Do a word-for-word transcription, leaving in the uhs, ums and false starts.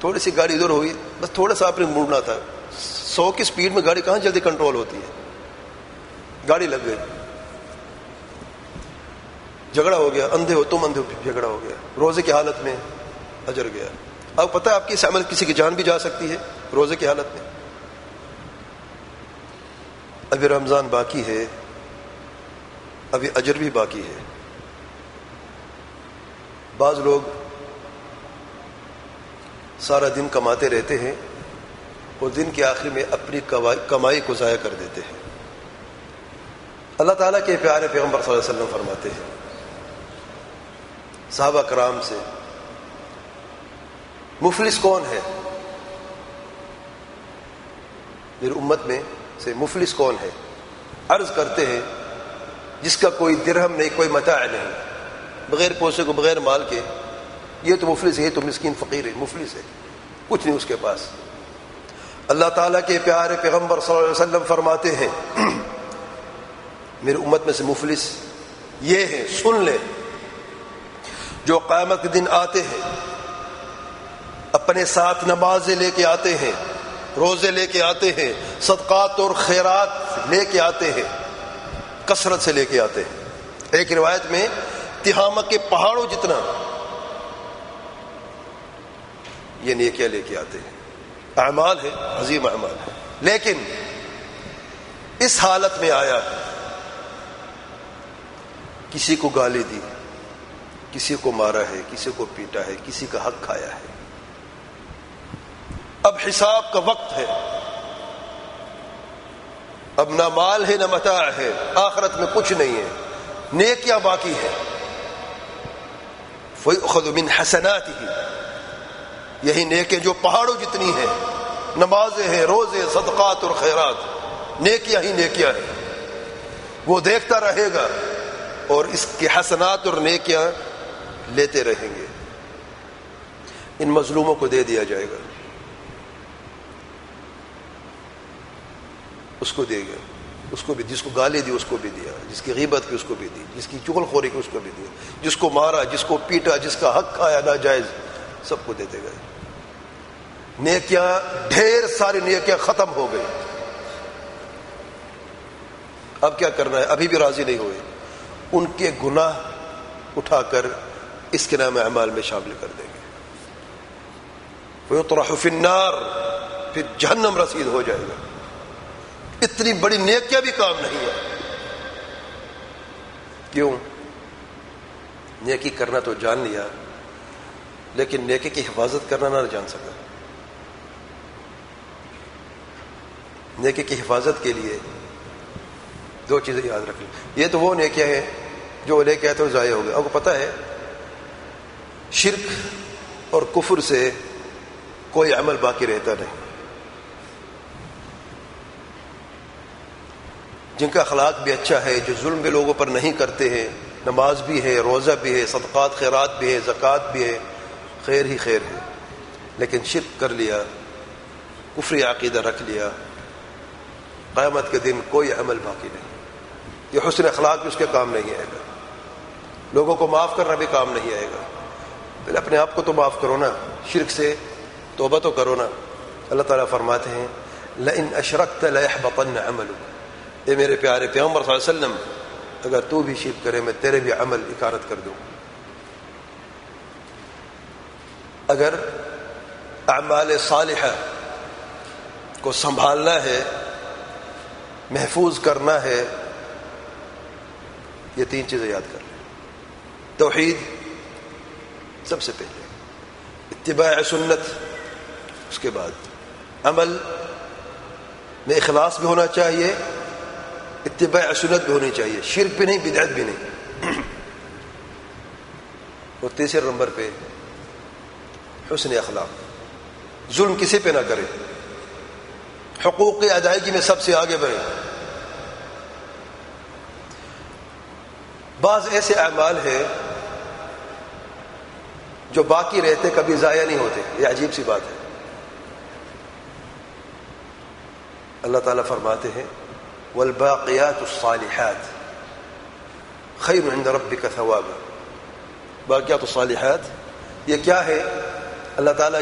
تھوڑی سی گاڑی ادھر ہوئی, بس تھوڑا سا آپ نے مڑنا تھا. سو کی سپیڈ میں گاڑی کہاں جلدی کنٹرول ہوتی ہے, گاڑی لگ گئی, جھگڑا ہو گیا, اندھے ہو تم اندھے ہو, جھگڑا ہو گیا, روزے کی حالت میں اجر گیا. اب پتہ ہے آپ کی اس عمل کسی کی جان بھی جا سکتی ہے روزے کی حالت میں. ابھی رمضان باقی ہے, ابھی اجر بھی باقی ہے. بعض لوگ سارا دن کماتے رہتے ہیں اور دن کے آخر میں اپنی کمائی کو ضائع کر دیتے ہیں. اللہ تعالیٰ کے پیارے پیغمبر صلی اللہ علیہ وسلم فرماتے ہیں صحابہ کرام سے, مفلس کون ہے میری امت میں سے, مفلس کون ہے؟ عرض کرتے ہیں جس کا کوئی درہم نہیں, کوئی متاع نہیں, بغیر پیسے کو, بغیر مال کے, یہ تو مفلس ہے, یہ تو مسکین فقیر ہے, مفلس ہے, کچھ نہیں اس کے پاس. اللہ تعالیٰ کے پیارے پیغمبر صلی اللہ علیہ وسلم فرماتے ہیں میری امت میں سے مفلس یہ ہے, سن لیں, جو قیامت کے دن آتے ہیں, اپنے ساتھ نمازیں لے کے آتے ہیں, روزے لے کے آتے ہیں, صدقات اور خیرات لے کے آتے ہیں, کثرت سے لے کے آتے ہیں. ایک روایت میں تہامہ کے پہاڑوں جتنا یہ نیکیاں لے کے آتے ہیں. اعمال ہے, عظیم اعمال ہے, لیکن اس حالت میں آیا, کسی کو گالی دی, کسی کو مارا ہے, کسی کو پیٹا ہے, کسی کا حق کھایا ہے. اب حساب کا وقت ہے, اب نہ مال ہے نہ متاع ہے, آخرت میں کچھ نہیں ہے, نیکیاں باقی ہے. فَيُؤْخَذُ مِنْ حَسَنَاتِهِ, یہی نیکیں جو پہاڑوں جتنی ہیں, نمازیں ہیں, روزے, صدقات اور خیرات, نیکیاں ہی نیکیاں ہیں, وہ دیکھتا رہے گا اور اس کے حسنات اور نیکیاں لیتے رہیں گے. ان مظلوموں کو دے دیا جائے گا, اس کو دے گا, اس کو بھی, جس کو گالی دی اس کو بھی دیا, جس کی غیبت کی اس کو بھی دی, جس کی چغل خوری کی اس کو بھی دیا, جس کو مارا, جس کو پیٹا, جس کا حق کھایا ناجائز, سب کو دیتے گئے. نیکیاں, ڈھیر ساری نیکیاں ختم ہو گئی. اب کیا کرنا ہے؟ ابھی بھی راضی نہیں ہوئے, ان کے گناہ اٹھا کر اس کے نام اعمال میں شامل کر دیں گے. وَيُطْرَحُ فِي النَّارِ, پھر جہنم رسید ہو جائے گا. اتنی بڑی نیکیاں بھی کام نہیں ہے. کیوں؟ نیکی کرنا تو جان لیا, لیکن نیکی کی حفاظت کرنا نہ جان سکا. نیکی کی حفاظت کے لیے دو چیزیں یاد رکھ لیں. یہ تو وہ نیکیاں ہیں جو لے کے آتے ہیں ضائع ہو گئے. آپ کو پتہ ہے شرک اور کفر سے کوئی عمل باقی رہتا نہیں. جن کا اخلاق بھی اچھا ہے, جو ظلم بھی لوگوں پر نہیں کرتے ہیں, نماز بھی ہے, روزہ بھی ہے, صدقات خیرات بھی ہے, زکوٰۃ بھی ہے, خیر ہی خیر ہے, لیکن شرک کر لیا, کفری عقیدہ رکھ لیا, قیامت کے دن کوئی عمل باقی نہیں. یہ حسن اخلاق بھی اس کے کام نہیں آئے گا, لوگوں کو معاف کرنا بھی کام نہیں آئے گا. پہلے اپنے آپ کو تو معاف کرو نا, شرک سے توبہ تو کرو نا. اللہ تعالیٰ فرماتے ہیں لَإِنْ أَشْرَكْتَ لَيَحْبَطَنَّ عَمَلُكَ, اے میرے پیارے پیغمبر صلی اللہ علیہ وسلم, اگر تو بھی شرک کرے میں تیرے بھی عمل اکارت کر دوں. اگر اعمال صالحہ کو سنبھالنا ہے, محفوظ کرنا ہے, یہ تین چیزیں یاد کر لیں. توحید سب سے پہلے, اتباع سنت, اس کے بعد عمل میں اخلاص بھی ہونا چاہیے, اتباع سنت بھی ہونی چاہیے, شرک بھی نہیں, بدعت بھی نہیں. اور تیسرے نمبر پہ حسن اخلاق, ظلم کسی پہ نہ کرے, حقوق کی ادائیگی میں سب سے آگے بڑھے. بعض ایسے اعمال ہیں جو باقی رہتے کبھی ضائع نہیں ہوتے, یہ عجیب سی بات ہے. اللہ تعالیٰ فرماتے ہیں والباقیات الصالحات خیر عند ربک ثوابا. باقیات الصالحات یہ کیا ہے؟ اللہ تعالیٰ